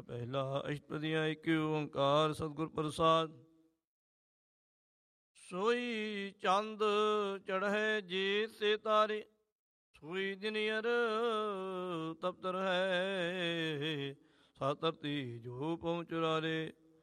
ਪਹਿਲਾ ਅਸ਼ਟਪਦੀਆਂ ਏਕ ਓੰਕਾਰ ਸਤਿਗੁਰ ਪ੍ਰਸਾਦ। ਸੋਈ ਚੰਦ ਚੜ੍ਹੈ ਜੇ ਸੇ ਤਾਰੇ, ਸੋਈ ਦਿਨ ਅਰ ਤਪਤ ਰਹੈ। ਸਾ ਧਰਤੀ ਜੋ ਪਹੁੰਚ ਰਾਰੇ,